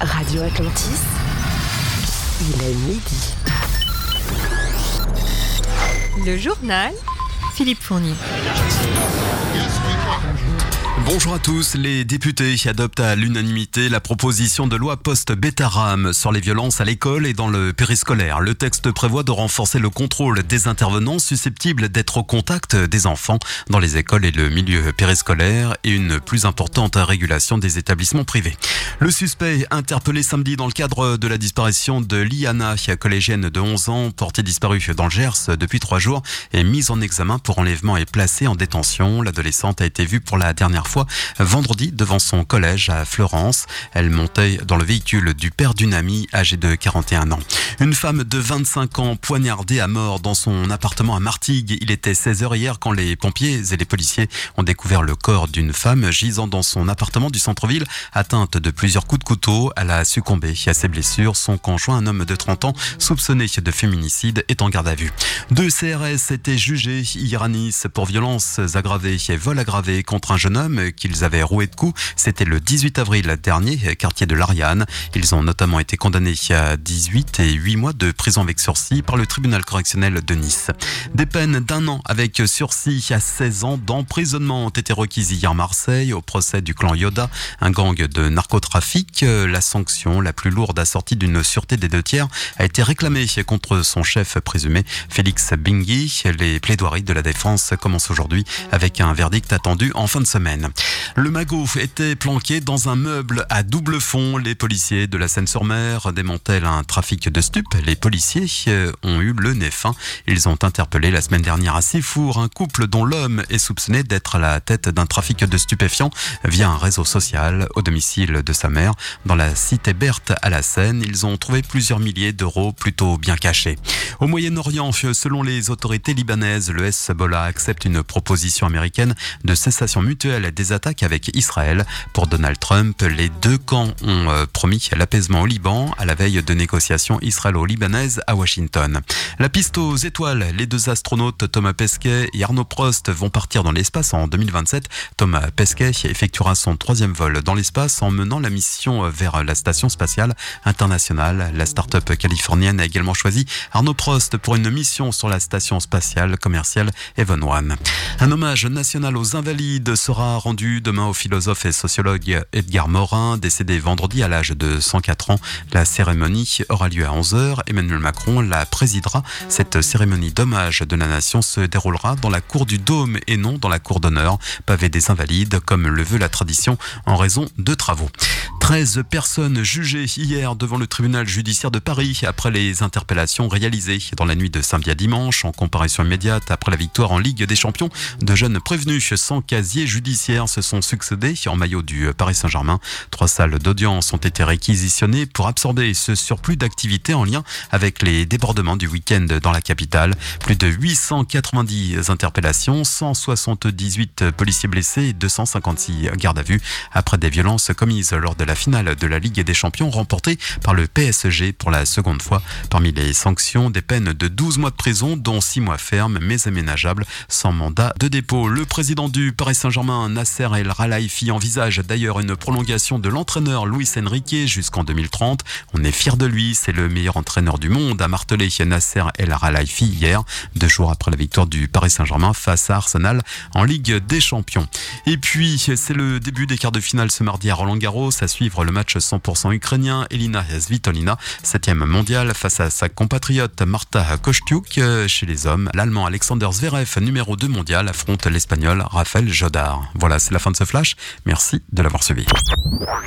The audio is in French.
Radio Atlantis, il est midi. Le journal, Philippe Fournier. Bonjour à tous. Les députés adoptent à l'unanimité la proposition de loi post-Betaram sur les violences à l'école et dans le périscolaire. Le texte prévoit de renforcer le contrôle des intervenants susceptibles d'être au contact des enfants dans les écoles et le milieu périscolaire et une plus importante régulation des établissements privés. Le suspect interpellé samedi dans le cadre de la disparition de Liana, collégienne de 11 ans, portée disparue dans le Gers depuis 3 jours, est mise en examen pour enlèvement et placée en détention. L'adolescente a été vue pour la dernière fois vendredi devant son collège à Florence. Elle montait dans le véhicule du père d'une amie âgée de 41 ans. Une femme de 25 ans poignardée à mort dans son appartement à Martigues. Il était 16h hier quand les pompiers et les policiers ont découvert le corps d'une femme gisant dans son appartement du centre-ville, atteinte de plusieurs coups de couteau. Elle a succombé à ses blessures. Son conjoint, un homme de 30 ans, soupçonné de féminicide, est en garde à vue. 2 CRS étaient jugés hier à Nice pour violences aggravées et vol aggravé contre un jeune homme qu'ils avaient roué de coups. C'était le 18 avril dernier, quartier de l'Ariane. Ils ont notamment été condamnés à 18 et 8 mois de prison avec sursis par le tribunal correctionnel de Nice. Des peines d'1 an avec sursis à 16 ans d'emprisonnement ont été requises hier à Marseille au procès du clan Yoda, un gang de narcotrafic. La sanction la plus lourde assortie d'une sûreté des 2/3 a été réclamée contre son chef présumé, Félix Bingui. Les plaidoiries de la défense commencent aujourd'hui avec un verdict attendu en fin de semaine. Le magot était planqué dans un meuble à double fond. Les policiers de la Seine-sur-Mer démantèlent un trafic de stupes. Les policiers ont eu le nez fin. Ils ont interpellé la semaine dernière à Sifour un couple dont l'homme est soupçonné d'être à la tête d'un trafic de stupéfiants via un réseau social au domicile de sa mère dans la cité Berthe à la Seine. Ils ont trouvé plusieurs milliers d'euros plutôt bien cachés. Au Moyen-Orient, selon les autorités libanaises, le Hezbollah accepte une proposition américaine de cessation mutuelle des attaques avec Israël. Pour Donald Trump, les 2 camps ont promis l'apaisement au Liban à la veille de négociations israélo-libanaises à Washington. La piste aux étoiles, les 2 astronautes Thomas Pesquet et Arnaud Prost vont partir dans l'espace en 2027. Thomas Pesquet effectuera son 3e vol dans l'espace en menant la mission vers la station spatiale internationale. La start-up californienne a également choisi Arnaud Prost pour une mission sur la station spatiale commerciale Evenone. Un hommage national aux invalides sera rendu demain au philosophe et sociologue Edgar Morin, décédé vendredi à l'âge de 104 ans. La cérémonie aura lieu à 11h. Emmanuel Macron la présidera. Cette cérémonie d'hommage de la nation se déroulera dans la cour du Dôme et non dans la cour d'honneur, pavée des Invalides, comme le veut la tradition en raison de travaux. 13 personnes jugées hier devant le tribunal judiciaire de Paris après les interpellations réalisées dans la nuit de samedi à dimanche en comparution immédiate après la victoire en Ligue des Champions. De jeunes prévenus sans casier judiciaire se sont succédés en maillot du Paris Saint-Germain. 3 salles d'audience ont été réquisitionnées pour absorber ce surplus d'activité en lien avec les débordements du week-end dans la capitale. Plus de 890 interpellations, 178 policiers blessés et 256 gardes à vue après des violences commises lors de la finale de la Ligue des Champions remportée par le PSG pour la seconde fois. Parmi les sanctions, des peines de 12 mois de prison, dont 6 mois fermes, mais aménageables, sans mandat de dépôt. Le président du Paris Saint-Germain, Nasser El Khelaifi, envisage d'ailleurs une prolongation de l'entraîneur Luis Enrique jusqu'en 2030. On est fiers de lui, c'est le meilleur entraîneur du monde, a martelé Nasser El Khelaifi hier, 2 jours après la victoire du Paris Saint-Germain face à Arsenal en Ligue des Champions. Et puis, c'est le début des quarts de finale ce mardi à Roland-Garros. À suivre le match 100% ukrainien. Elina Svitolina, 7e mondiale, face à sa compatriote Marta Kostyuk. Chez les hommes, l'Allemand Alexander Zverev, numéro 2 mondial, affronte l'Espagnol Rafael Jodar. Voilà, c'est la fin de ce flash. Merci de l'avoir suivi.